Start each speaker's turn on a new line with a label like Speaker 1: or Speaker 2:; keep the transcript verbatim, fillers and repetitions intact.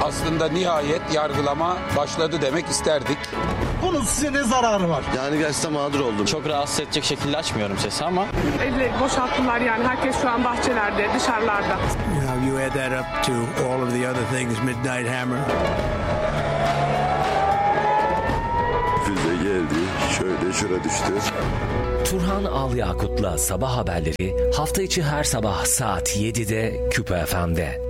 Speaker 1: aslında nihayet yargılama başladı demek isterdik.
Speaker 2: Bunun size ne zararı var?
Speaker 3: Yani gerçekten mağdur oldum.
Speaker 4: Çok rahatsız edecek şekilde açmıyorum sesi ama.
Speaker 5: Evleri boşalttılar yani. Herkes şu an bahçelerde, dışarılarda.
Speaker 6: You know, you add that up to all of the other things, Midnight Hammer.
Speaker 3: Füze geldi, şöyle şura düştü.
Speaker 7: Turhan Alyakut'la Sabah Haberleri hafta içi her sabah saat yedide Küpe F M'de.